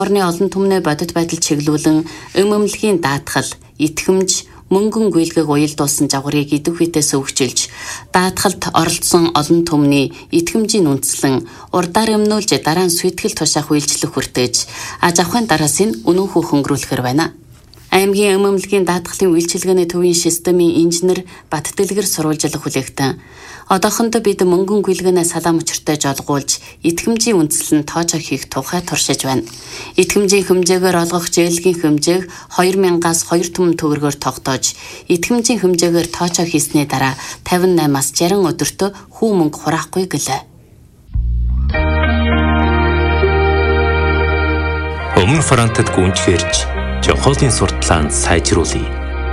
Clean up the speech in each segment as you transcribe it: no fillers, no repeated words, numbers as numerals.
Орны олон түмнээ бодит байдал чиглүүлэн эмэмлэгийн даатгал, итгэмж, мөнгөн гүйлгэг уялдуулсан жагварыг идэвхүйтээс өвчилж, даатгалд оролцсон олон түмний итгэмжийн үндэслэн урдаар эмнүүлж дараа нь сүтгэл тушаах үйлчлэх хүртэж, аж авахын дараас нь үнэн хүү хөнгөрүүлэхэр байна. Аймгийн эмэмлэгийн даатгалын үйлчилгээний төвийн системийн инженер Баттэлгэр сурвалжлах хүлээгтэн одоохондоо бид мөнгөн гүйлгэнээ салаам учиртай жолгуулж, итгэмжийн үндэслэн тоожоо хийх тухай туршиж байна. Итгэмжийн хэмжээгээр олгох зээлгийн хэмжээг 2000-аас 2 түмэн төгрөгөөр тогтоож, итгэмжийн хэмжээгээр тоожоо хийсний дараа 58-аас 60 өдөртөө хүү мөнгө хураахгүй гэлээ. Өмнө Франтад гүнжгэрж, Жохолын сурталчилгаанд сайжруулъя.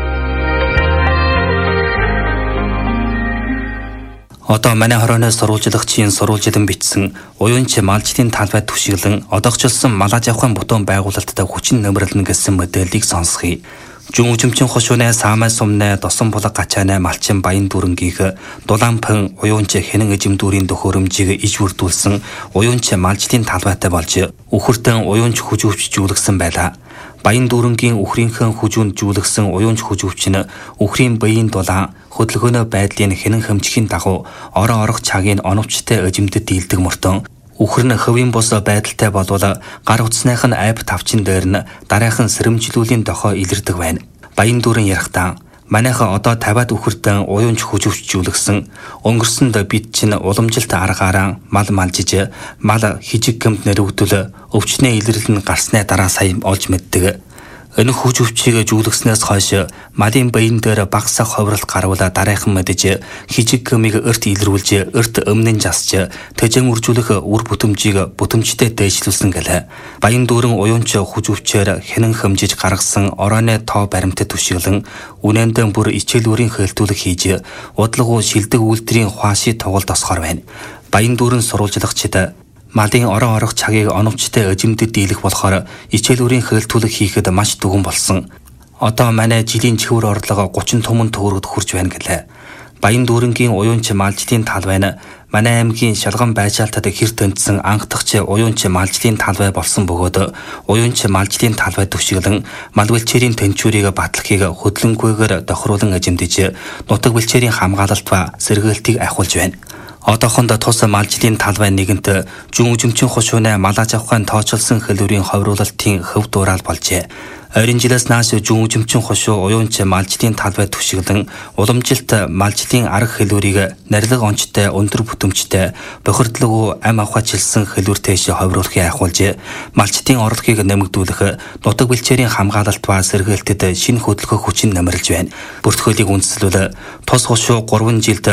Одоо манай хорооноос сурвалжлагчийн сурвалжилан бичсэн уянч малжлын талбай түшиглэн одоогчлсон малаж авахын бутуун байгуулалтад хүчин нэмэрлэн гэсэн модельийг сонсхий. Жун үжимчин хошуунэ саамай сумнэ досон булаг гачаанэ малчин баян дүрэнгийнх дулаанпан уянч хэнэн эжимдүүрийн төхөөрөмжийг иж бүрдүүлсэн уянч малжлын талбайтай болж үхэртэн уянч хүжүүвч жүүлгсэн байлаа. Баян дүүрэнгийн үхрийнхэн хүжүүнд жүүлгсэн уянч хүжүүвч нь үхрийн биеийн дулаан хөдөлгөөнөө байдлын хэнэн хэмжихийн дагуу орон орох цагийн оновчтой эжимдэд дийлдэг мөртөн үхэр нь хөвийн бус байдалтай болвол гар утасных нь айв тавчин дээр нь дараахан сэрэмжлүүлийн дохоо илэрдэг байна. Баян дүүрэн ярахтаа манайха одоо 50-аад үхэрдэн уянч хүжүүвчжүүлгсэн өнгөрсөнд бид чинь уламжилт аргаараа мал малжиж мал хижиг гэмт нэрвдэл өвчнээ илэрлэл нь гарсны дараа сайн олж мэддэг. Энэх хүжүүвчийг жүүлгснээс хойш малын баян дээр багсаа ховрол гарвал дараахан мэдэж хижиг гэмийг өрт илрүүлж өрт өмнө засч тэжэн үржүүлэх үр бүтэмжийг бүтэмжтэй дээшлүүлсэн гэлээ. Баян дүүрэн уянч хүжүүвчээр хэнэн хэмжиж гаргасан орооны тоо баримтад түшиглэн үнэндээ бүр ичээлүүрийн хэлтүүлэг хийж удалгуу шилдэг үйлдвэрийн хуаши тугал тосгоор байна. Баян дүүрэн сурвалжлагчид малын орон орох цагийг оновчтой эжимдэд дийлэх болохоор ичээлүүрийн хэлтүүлэг хийхэд маш дүгэн болсон. Одоо манай жилийн чихвэр орлого 30 түмэн төгрөгөд хүрч байна гэлээ. Баян дүүрэнгийн уянч малжлын талбай нь манай аймгийн шалган байшаалтад хэр тэнцсэн анхдагч уянч малжлын талбай болсон бөгөөд уянч малжлын талбай түшиглэн мал бэлчээрийн тэнцвэрийг батлахыг хөдлөнгүйгээр тохируулан эжимдэж нутаг бэлчээрийн хамгаалалт ба сэргээлтийг ахиулж байна. Одоохондоо тус малжлын талбай нэгэнт жун үжимчин хошуунэ малаж авахын тоочилсон хэлүүрийн ховруулалтын хөв дуурал болжээ. Ойрын жилээс нааш жун үжимчин хошуу уянч малжлын талбай түшиглэн уламжилт малжлын арга хэлүүрийг нарилга онцтой өндөр бүтэмжтэй бохирдлогоо ам авахчилсан хэлүүр тэш ховруулахыг ахиулж малчтын орлогыг нэмэгдүүлэх нутаг бэлчээрийн хамгаалалт ба сэргээлтэд шинэ хөдөлгөөх хүчин нэмэрлж байна. Бүртгүүлийг үндэслэл тус хошуу 3 жилд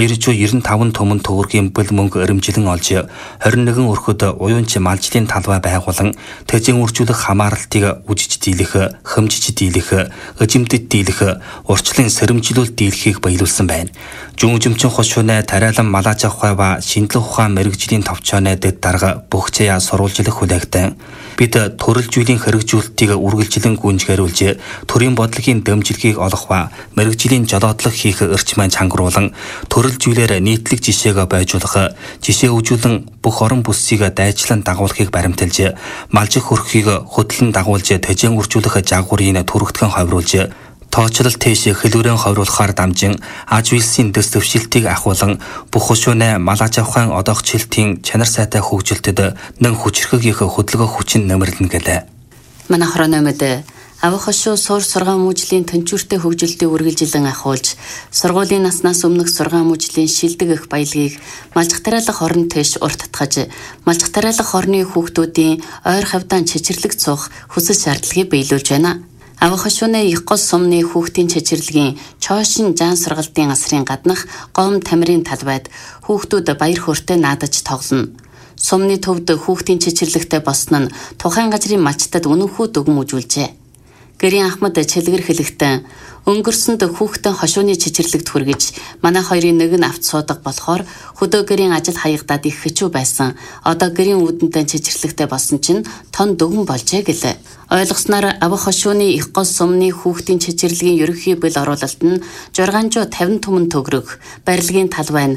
295 түмэн төгрөгийн бэл мөнгө өрөмжилэн олж 21 өрхөд уянч малжлын талбай байгуулан тэжэн үржүүлэх хамааралтыг үжиж дийлэх, хэмжиж дийлэх, эжимдэд дийлэх, урчлын сэрэмжлүүл дийлэхийг баялуулсан байна. Жун үжимчин хошуунэ тариалан малаж авах ба шинжлэх ухаан мэрэгжлийн товчооны дэд дарга бүх заяа сурвалжлах хүлээгтэн бид төрөлжүүлийн хэрэгжүүлэлтийг үргэлжлэн гүнжгээрүүлж төрийн бодлогын дэмжлэгийг олох ба мэрэгжлийн жолоодлого хийх эрчмээ чангруулан төрөлжүүлээр нийтлэг жишээг байжуулах, жишээ өгүүлэн бүх орон бүсийг дайчлан дагуулахыг баримталж малжих хөрхийг хөдлөн дагуулж тэжэн үржүүлэх жагварыг түрэгтгэн ховруулж тоочлол тэш хэлүүрэн ховруулахаар дамжин аж үйлсийн дэс төвшилтийг ахуулан бүх хошуунэ малаж авахын одоогчлтын чанар сайтай хөгжилтэд нэн хүчрхэг их хөдөлгөөх хүчин нэмэрлэн гэлээ. Манай хорооны мэд авах хошуу суур сургаан мужлийн тэнцвэртэй хөгжилтийг үргэлжилэн ахуулж сургуулийн наснаас өмнөх сургаан мужлийн шилдэг их баялагийг малжих тариалах орон тэш урт татгаж малжих тариалах орны хүүхдүүдийн ойр хавьдаан чичирлэг цуух хүсэл шаардлагыг биелүүлж байна. Авах хошууны их гол сумны хүүхдийн чичирлэгийн чоошин жаан сургалтын асрын гаднах гом тамирын талбайд хүүхдүүд баяр хөөртэй наадаж тоглоно. Сумны төвд хүүхдийн чичирлэгтэй босно нь тухайн газрын малчтад үнэнхүү дүгэн үзүүлжээ. Гэрийн Ахмад чилгэр хэлэхдээ өнгөрсөнд хүүхдэн хошууны чичирлэгт хүргэж манай хоёрын нэг нь авч суудаг болохоор хөдөө гэрийн ажил хаягдаад их хэцүү байсан. Одоо гэрийн үүдэнтэй чичирлэгтэй болсон чинь тон дүгэн болжээ гэлээ. Ойлгосноор авах хошууны их гол сумны хүүхдийн чичирлэгийн ерөнхий бэл оруулалт нь 650 түмэн төгрөг, барилгын талбай нь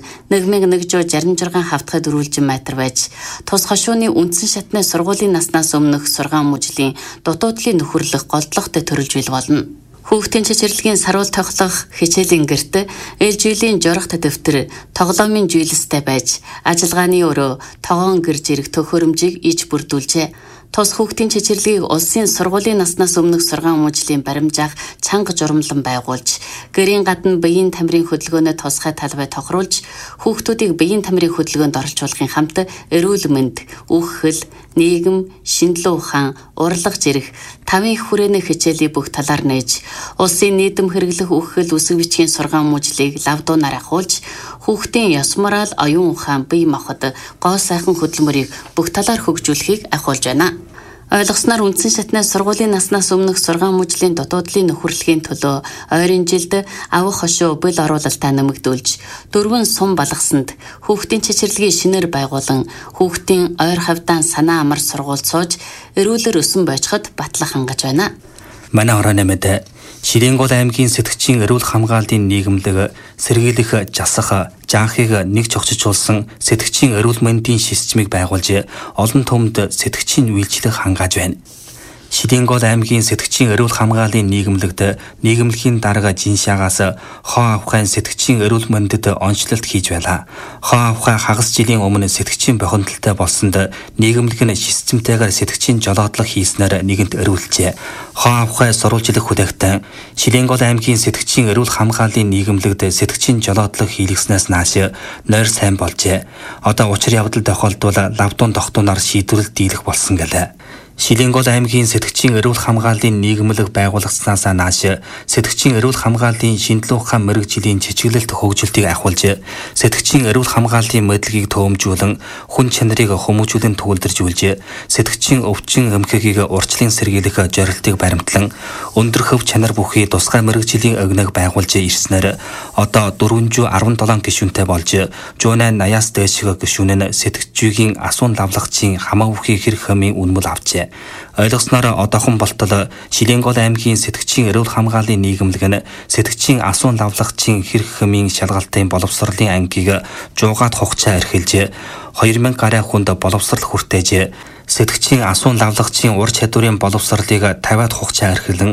1166 хавтгай дөрвөлжин метр байж, тус хошууны үндсэн шатны сургуулийн наснаас өмнөх сургаан мужлийн дутуудлын нөхөрлөх голдлогтой төрөлж бил болно. Хүүхдийн чичирлэгийн саруул тоглох хичээлийн гэрт ээлж жилийн жорох дэвтэр тоглоомын жийлстэй байж, ажиллагааны өрөө тогоон гэр зэрэг төхөөрөмжийг иж бүрдүүлжээ. Тус хүүхдийн чичирлэгийг улсын сургуулийн наснаас өмнөх сургаан мужлийн баримжаах чанга журамлан байгуулж, гэрийн гадна биеийн тамирын хөдөлгөөнөө тусгай талбай тохируулж, хүүхдүүдийг биеийн тамирын хөдөлгөөнд оролцуулахын хамт эрүүл мэнд, үхэл, нийгэм, шинжилгээ ухаан, урлаг зэрэг 5 их хүрээний хичээлийг бүх талаар нээж, улсын нийтэм хэрэглэх үхэл үсэг бичгийн сургаан мужлыг лавдуунаар ахуулж, хүүхдийн ёс мораль, оюун ухаан, бие махбод гоо сайхан хөдөлмөрийг бүх талаар хөгжүүлэхийг ахиулж байна. Ойлгосноор үндсэн шатны сургуулийн наснаас өмнөх сургаан мужлийн дутуудлын нөхөрлөхийн төлөө ойрын жилд авах хошуу бэл оруулалтаа нэмэгдүүлж, 4 сум балгасанд хүүхдийн чичирлэгийн шинээр байгуулан, хүүхдийн ойр хавьдаан санаа амар сургууль сууж, эрүүлэр өсөн бойцоход батлах хангаж байна. Манай хороо нэмэд Шилэнгол аймгийн сэтгчийн эрүүл хамгааллын нийгэмлэг сэргийлэх жасах жаахыг нэг чогчжуулсан сэтгчийн эрүүл мэндийн шисжмийг байгуулж олон түмэнд сэтгчийн үйлчлэх хангааж байна. Шилэнгол аймгийн сэтгчийн эрүүл хамгааллын нийгэмлэгт нийгэмлэгийн дарга жиншаагаас хоо авахын сэтгчийн эрүүл мэндэд онцлолт хийж байлаа. Хоо авахаа хагас жилийн өмнө сэтгчийн бохомдолтой болсонд нийгэмлэг нь шисжмтэйгээр сэтгчийн жолоодлого хийснээр нэгэнт эрүүлжээ. Хоо авахаа сурвалжлах хүлээгтэн Шилэнгол аймгийн сэтгчийн эрүүл хамгааллын нийгэмлэгт сэтгчийн жолоодлого хийлгэснээс нааш нойр сайн болжээ. Одоо учир явдал тохиолдвол лавдуун тогтооноор шийдвэрлэл дийлэх болсон гэлээ. Шилэнгол аймгийн сэтгчийн эрүүл хамгааллын нийгэмлэг байгуулагдсанаас нааш сэтгчийн эрүүл хамгааллын шинжилгээ ухаан мэргэжлийн чиглэлт хөгжилтийг ахиулж, сэтгчийн эрүүл хамгааллын мэдлэгийг төвөмжүүлэн, хүн чанарыг хүмүүжүүлэн төвлөржүүлж, сэтгчийн өвчин эмхэгийг урчлын сэргийлэх зорилтыг баримтлан, өндөр хөв чанар бүхий тусгай мэргэжлийн өгнөг байгуулж ирснээр одоо 417 гишүүнтэй болж, 180-аас дээших гишүүн нь сэтгчийн асуун лавлагчийн хамаа бүхий хэрэг хэмийн үнэмэл авчээ. Ойлгосноор одоохон болтол Шилэнгол аймгийн сэтгчийн эрүүл хамгааллын нийгэмлэг нь сэтгчийн асуун лавлагчийн хэрэг хэмийн шалгалтын боловсролын ангийг 100-аад хугацаа эрхэлж, 2000 гаруй хүнд боловсрол хүртээж, сэтгчийн асуун лавлагчийн ур чадварын боловсролыг 50-аад хугацаа эрхэлэн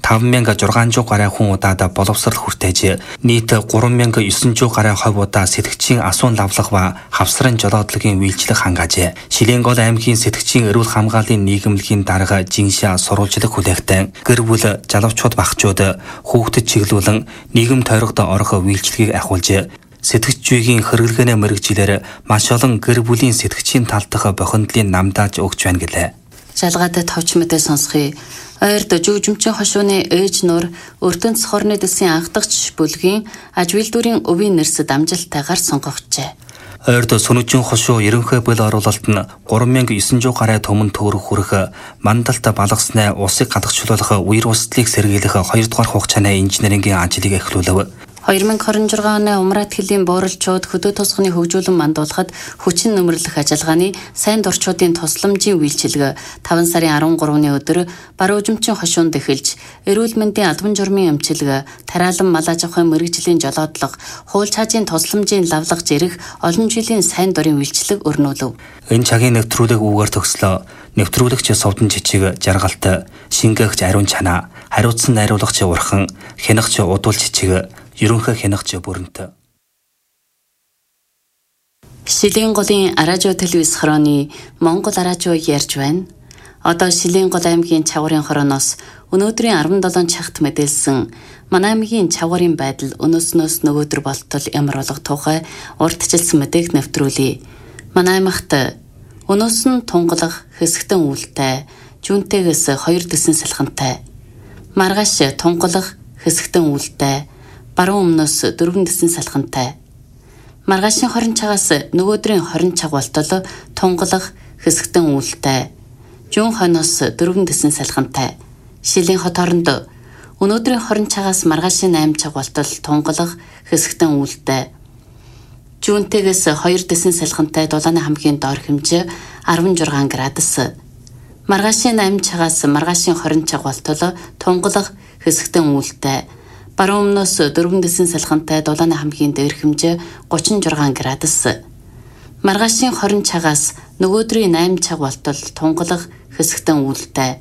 5600 гаруй хүн удаад боловсрол хүртээж, нийт 3900 гаруй хувь удаа сэтгчийн асуун лавлах ба хавсрын жолоодлогын үйлчлэх хангаажээ. Шилэнгол аймгийн сэтгчийн эрүүл хамгааллын нийгэмлэгийн дарга жиншаа сурвалжлах хүлээгтэн гэр бүл залуучууд багчууд хүүхдэд чиглүүлэн нийгэм тойрогт орох үйлчлэгийг ахиулж, сэтгчийн хэрэглэгээний мэргэжилээр маш олон гэр бүлийн сэтгчийн талдах бохиндлын намдааж өгч байна гэлээ. Жалгаатай товч мэдээ сонсхий. Ойрд жүжимчин хошууны ээж нуур Өртөнц хорны дэсийн анхдагч бүлгийн ажвилдүүрийн өвийн нэрсэд амжилттайгаар сонгогджээ. Ойрд сүнүжин хошуу ерөнхий бэл оруулалт нь 3900 гаруй түмэн төгрөг хүрэх мандалт балгаснаа усыг гадагчлуулах үер устдалыг сэргийлэх 2 дугаар хугацааны инженерингийн ажлыг эхлүүлв. 2026 оны Умрат хөлийн бууралчууд хөдөө тосгоны хөгжүүлэн мандуулахад хүчин нөмрлөх ажиллагааны сайн дурчуудын тусламжийн үйлчилгээ 5 сарын 13-ны өдөр баруун үжимчин хошуунд эхэлж, эрүүл мэндийн албан журмын эмчилгээ, тариалан мал аж ахуйн мэргэжлийн жолоодлого, хууль цаажийн тусламжийн лавлага зэрэг олон жилийн сайн дурын үйлчлэг өрнүүлв. Энэ цагийн нэвтрүүлэг үгээр төгслөө. Нэвтрүүлэгч Совдон Жичиг жаргалт, шингээгч Ариун Чанаа, хариуцсан найруулагч Урхан, хянагч Удуул Жичиг, ерөнхий хянагч Бүрэнт. Шилэнголын Аражуу телевиз хорооны Монгол Аражуу ярьж байна. Одоо Шилэнгол аймгийн Чавгарын хорооноос өнөөдрийн 17 чагт мэдээлсэн манай аймгийн Чавгарын байдал өнөөснөөс нөгөөдөр болтол ямар болох тухай урдчилсан мэдээг нэвтрүүлье. Манай аймагт өнөөс нь тунгалах хэсэгтэн үүлтэй, жүнтэйгээс 2 дэсэн салхантай. Маргааш тунгалах хэсэгтэн үүлтэй, баруун өмнөөс 4 дэсэн салхантай. Маргаашийн 20 цагаас нөгөөдрийн 20 цаг болтол тунгалах хэсэгтэн үүлтэй, жүн хойноос 4 дэсэн салхантай. Шилийн хот хооронд өнөөдрийн 20 цагаас маргаашийн 8 цаг болтол тунгалах хэсэгтэн үүлтэй, жүнтэйгээс 2 дэсэн салхантай. Дулааны хамгийн доор хэмжээ 16 градус. Маргаашийн 8 цагаас маргаашийн 20 цаг болтол тунгалаг хэсэгтэн үүлтэй. Баруун өмнөөс 4 дэсэн салхантай дулааны хамгийн дээр хэмжээ 36 градус. Маргаашийн 20 цагаас нөгөөдрийн 8 цаг болтол тунгалаг хэсэгтэн үүлтэй.